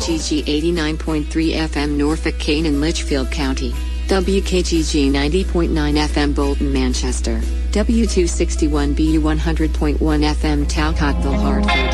WKGG 89.3 FM Norfolk, Kane and Litchfield County, WKGG 90.9 FM Bolton, Manchester, W261BU 100.1 FM Talcottville, Hartford.